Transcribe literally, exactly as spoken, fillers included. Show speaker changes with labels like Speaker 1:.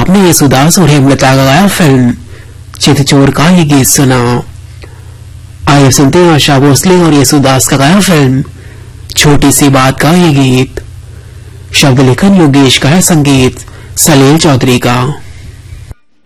Speaker 1: आपने येसुदास और हेमलता का गाया फिल्म चितचोर का ये गीत सुना। आइए सुनते हैं आशा भोसले और येसुदास का गाया फिल्म छोटी सी बात का ये गीत। शब्द लेखन योगेश का है, संगीत सलील चौधरी का।